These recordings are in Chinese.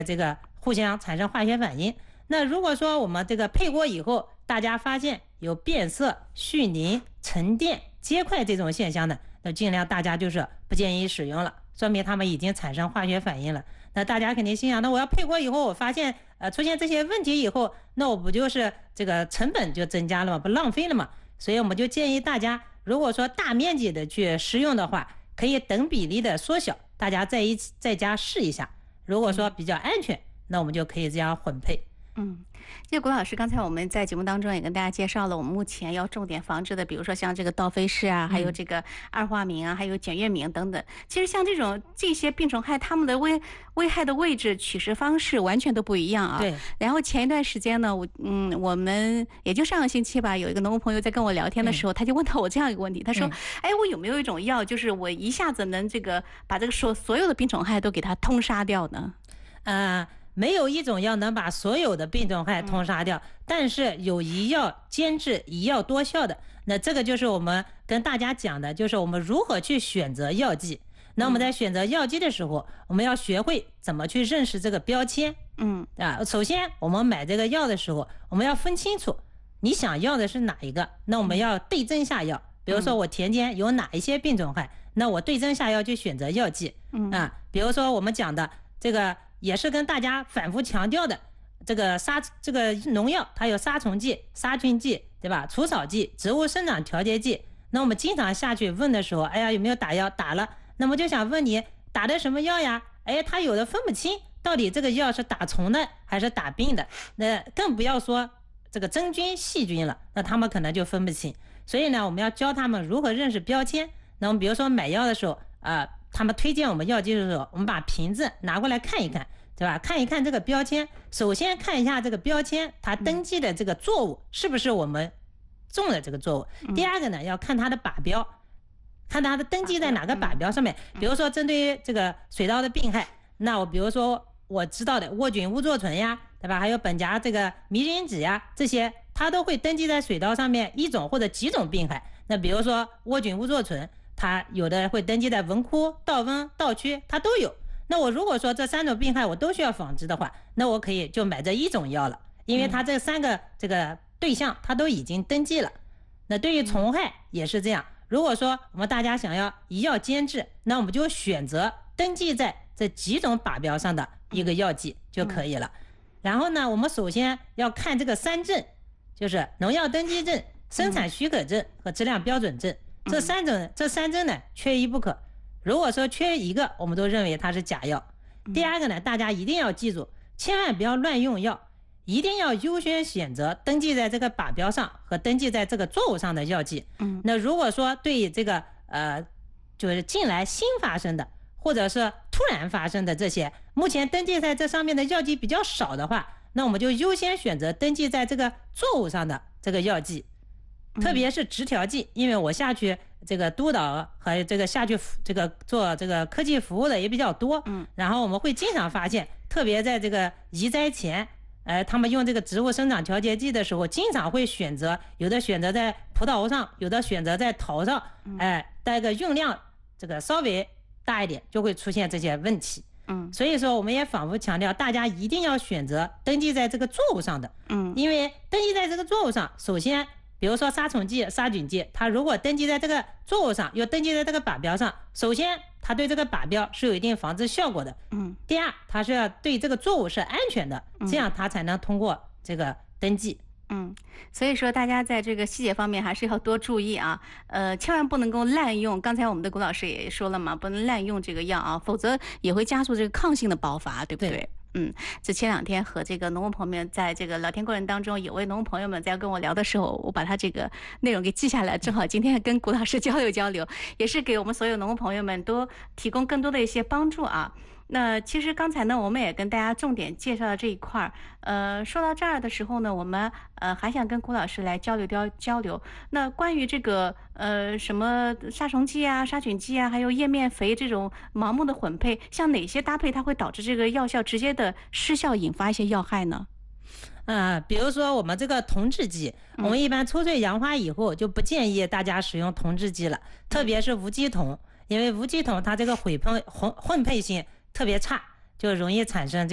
这个互相产生化学反应。那如果说我们这个配过以后，大家发现有变色、絮凝、沉淀、结块这种现象呢，那尽量大家就是不建议使用了，说明他们已经产生化学反应了。那大家肯定心想，那我要配过以后，我发现出现这些问题以后，那我不就是这个成本就增加了吗？不浪费了吗？所以我们就建议大家，如果说大面积的去施用的话，可以等比例的缩小，大家在家试一下。如果说比较安全，那我们就可以这样混配。 这个谷老师，刚才我们在节目当中也跟大家介绍了，我们目前要重点防治的，比如说像这个倒飞式啊，还有这个二化敏啊，还有碱月敏等等。其实像这些病虫害，它们的危害的位置、取食方式完全都不一样啊。 对。 然后前一段时间呢，我们也就上个星期吧，有一个农户朋友在跟我聊天的时候，他就问到我这样一个问题，他说：“哎，我有没有一种药，就是我一下子能把这个所有的病虫害都给它通杀掉呢？” 没有一种药能把所有的病虫害通杀掉，但是有一药兼治一药多效的。那这个就是我们跟大家讲的，就是我们如何去选择药剂。那我们在选择药剂的时候，我们要学会怎么去认识这个标签。首先我们买这个药的时候，我们要分清楚你想要的是哪一个，那我们要对症下药。比如说我田间有哪一些病虫害，那我对症下药去选择药剂。比如说我们讲的这个也是跟大家反复强调的，这个农药它有杀虫剂、杀菌剂，对吧？除草剂、植物生长调节剂。那我们经常下去问的时候，哎呀有没有打药？打了，那么就想问你打的什么药呀？哎，他有的分不清到底这个药是打虫的还是打病的，那更不要说这个真菌细菌了，那他们可能就分不清。所以呢，我们要教他们如何认识标签。那我们比如说买药的时候他们推荐我们药剂的时候，我们把瓶子拿过来看一看，对吧？看一看这个标签，首先看一下这个标签它登记的这个作物是不是我们种的这个作物。第二个呢，要看它的靶标，看它的登记在哪个靶标上面。比如说针对于这个水稻的病害，那我比如说我知道的沃菌乌唑醇呀，对吧？还有苯甲这个迷菌酯呀，这些它都会登记在水稻上面一种或者几种病害。那比如说沃菌乌唑醇，它有的会登记在文枯、稻温、稻缺，它都有。那我如果说这3种病害我都需要防治的话，那我可以就买这一种药了，因为它这3个这个对象它都已经登记了。那对于虫害也是这样，如果说我们大家想要一药兼治，那我们就选择登记在这几种靶标上的一个药剂就可以了。然后呢，我们首先要看这个3证，就是农药登记证、生产许可证和质量标准证。这三证呢，缺一不可。如果说缺一个，我们都认为它是假药。第二个呢，大家一定要记住，千万不要乱用药，一定要优先选择登记在这个靶标上和登记在这个作物上的药剂。那如果说对这个就是近来新发生的或者是突然发生的这些，目前登记在这上面的药剂比较少的话，那我们就优先选择登记在这个作物上的这个药剂。特别是植条剂，因为我下去这个督导和这个下去这个做这个科技服务的也比较多，然后我们会经常发现，特别在这个移栽前，他们用这个植物生长调节剂的时候，经常会有的选择在葡萄上，有的选择在桃上，带个用量这个稍微大一点，就会出现这些问题。所以说我们也反复强调，大家一定要选择登记在这个作物上的，因为登记在这个作物上，首先比如说杀虫剂、杀菌剂，它如果登记在这个作物上，又登记在这个靶标上，首先它对这个靶标是有一定防治效果的。第二，它是要对这个作物是安全的，这样它才能通过这个登记。 所以说大家在这个细节方面还是要多注意啊，千万不能够滥用。刚才我们的谷老师也说了嘛，不能滥用这个药啊，否则也会加速这个抗性的爆发，对不对？这前2天和这个农户朋友们在这个聊天过程当中，有位农户朋友们在跟我聊的时候，我把他这个内容给记下来，正好今天跟谷老师交流交流，也是给我们所有农户朋友们多提供更多的一些帮助啊。那其实刚才呢，我们也跟大家重点介绍了这一块说到这儿的时候呢，我们还想跟谷老师来交流。那关于这个什么杀虫剂啊、杀菌剂啊，还有叶面肥这种盲目的混配，像哪些搭配它会导致这个药效直接的失效，引发一些药害呢？ 比如说我们这个同质剂，我们一般抽穗扬花以后就不建议大家使用同质剂了，特别是无机酮，因为无机酮它这个混配性特别差，就容易产生这个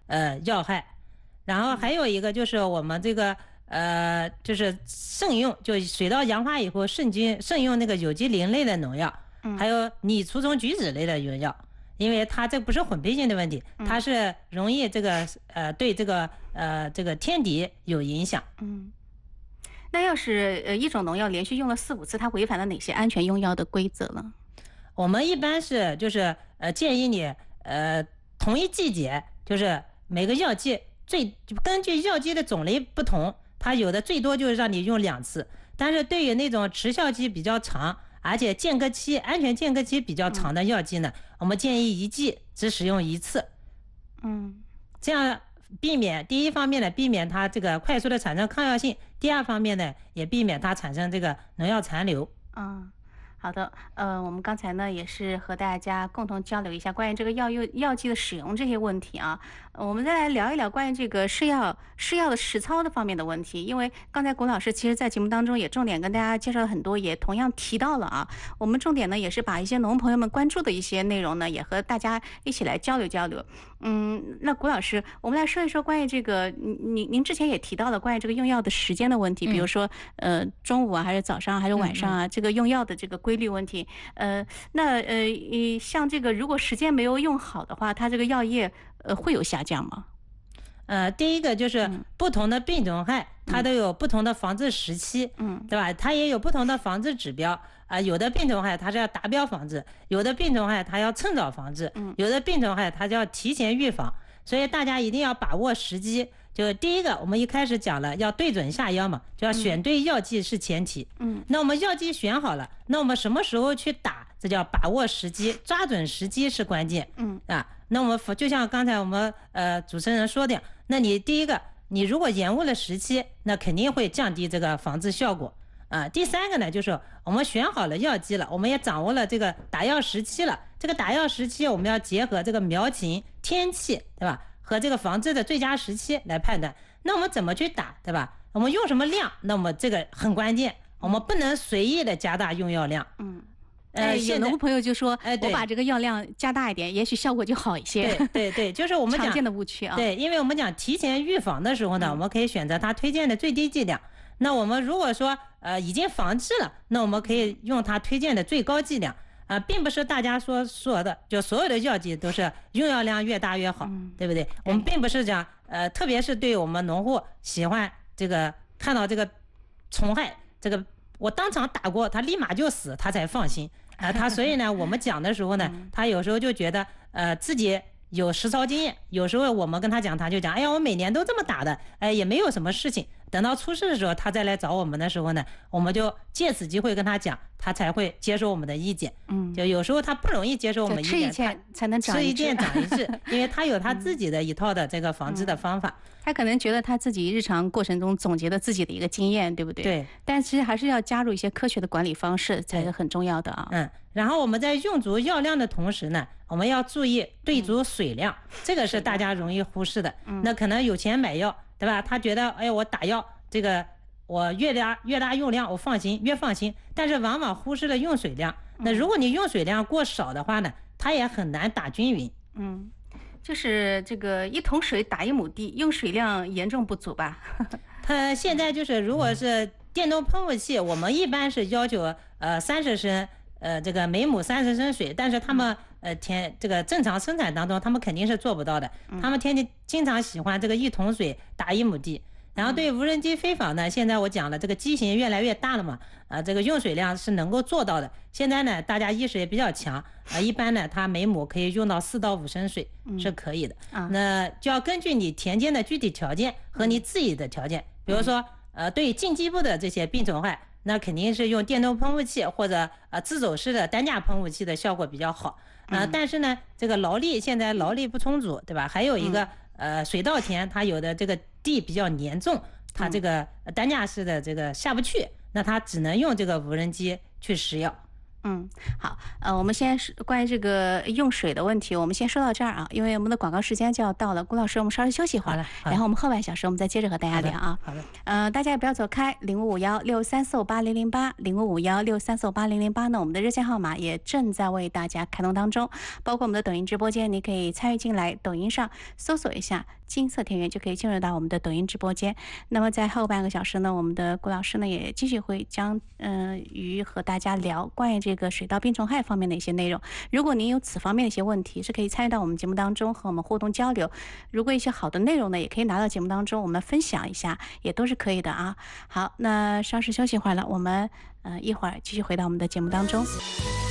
要害。然后还有一个就是我们这个就是慎用，就水稻杨花以后慎用那个有机磷类的农药，还有拟除虫菊酯类的农药，因为它这不是混配性的问题，它是容易这个对这个天敌有影响。 那要是一种农药连续用了4、5次，它违反了哪些安全用药的规则呢？ 我们一般是就是建议你同一季节，就是每个药剂根据药剂的种类不同，它有的最多就是让你用2次，但是对于那种持效期比较长，而且安全间隔期比较长的药剂呢，我们建议一季只使用1次。这样避免第一方面呢，避免它这个快速的产生抗药性；第二方面呢，也避免它产生这个农药残留。 好的，我们刚才呢也是和大家共同交流一下关于这个药剂的使用这些问题啊。我们再来聊一聊关于这个试药的实操的方面的问题。因为刚才谷老师其实在节目当中也重点跟大家介绍了很多，也同样提到了啊。我们重点呢也是把一些农民朋友们关注的一些内容呢，也和大家一起来交流。那谷老师，我们来说一说关于这个您之前也提到了关于这个用药的时间的问题，比如说中午啊，还是早上，还是晚上啊，这个用药的这个规律问题。像这个如果时间没有用好的话，它这个药液会有下降吗？ 第一个就是不同的病虫害，它都有不同的防治时期，对吧？它也有不同的防治指标有的病虫害它是要达标防治，有的病虫害它要趁早防治，有的病虫害它就要提前预防，所以大家一定要把握时机。就第一个，我们一开始讲了要对准下药嘛，就要选对药剂是前提。那我们药剂选好了，那我们什么时候去打，这叫把握时机，抓准时机是关键。那我们就像刚才我们主持人说的，那你第一个，你如果延误了时期，那肯定会降低这个防治效果。第三个呢，就是我们选好了药剂了，我们也掌握了这个打药时期了。这个打药时期我们要结合这个苗情、天气，对吧？和这个防治的最佳时期来判断。那我们怎么去打，对吧？我们用什么量？那么这个很关键，我们不能随意的加大用药量。 有农朋友就说，我把这个药量加大一点，也许效果就好一些。 对，就是我们讲常见的误区啊。 对，因为我们讲提前预防的时候呢，我们可以选择他推荐的最低剂量。那我们如果说已经防治了，那我们可以用他推荐的最高剂量。并不是大家说的，就所有的药剂都是用药量越大越好，对不对？我们并不是讲特别是对我们农户喜欢这个看到这个虫害，这个我当场打过，他立马就死，他才放心所以呢，我们讲的时候呢，他有时候就觉得自己有实操经验，有时候我们跟他讲，他就讲，哎呀，我每年都这么打的，也没有什么事情。等到出事的时候，他再来找我们的时候呢，我们就借此机会跟他讲，他才会接受我们的意见。就有时候他不容易接受我们意见， 吃一堑才能长一智， 吃一堑长一智，因为他有他自己的一套的这个防治的方法。 他可能觉得他自己日常过程中总结了自己的一个经验，对不对？ 对。 但其实还是要加入一些科学的管理方式才是很重要的啊。 然后我们在用足药量的同时呢，我们要注意对足水量，这个是大家容易忽视的。那可能有钱买药，对吧？他觉得，哎，我打药这个我越大用量我放心，越放心，但是往往忽视了用水量。那如果你用水量过少的话呢，它也很难打均匀。 就是这个1桶水打1亩地，用水量严重不足吧？ 它现在就是如果是电动喷雾器，我们一般是要求30升，这个每亩30升水，但是他们这个正常生产当中，他们肯定是做不到的。他们经常喜欢这个1桶水打1亩地。然后对无人机飞访呢，现在我讲了，这个机型越来越大了嘛，这个用水量是能够做到的。现在呢，大家意识也比较强，一般呢，它每亩可以用到4到5升水是可以的。那就要根据你田间的具体条件和你自己的条件，比如说对近基部的这些病虫害，那肯定是用电动喷雾器或者自走式的单架喷雾器的效果比较好。但是呢，这个现在劳力不充足，对吧？还有一个水稻田，它有的这个地比较黏重，它这个单架式的这个下不去，那它只能用这个无人机去施药。 好，我们先是关于这个用水的问题，我们先说到这儿啊，因为我们的广告时间就要到了。顾老师，我们稍事休息一会儿，然后我们后半小时我们再接着和大家聊啊。 好的， 大家也不要走开，055163458008，055163458008呢，我们的热线号码也正在为大家开通当中，包括我们的抖音直播间，你可以参与进来，抖音上搜索一下金色田园就可以进入到我们的抖音直播间。那么在后半个小时呢，我们的顾老师呢也继续会将和大家聊关于这个水稻病虫害方面的一些内容。如果您有此方面的一些问题，是可以参与到我们节目当中和我们互动交流。如果一些好的内容呢，也可以拿到节目当中我们分享一下，也都是可以的啊。好，那稍事休息一会儿了，我们一会儿继续回到我们的节目当中。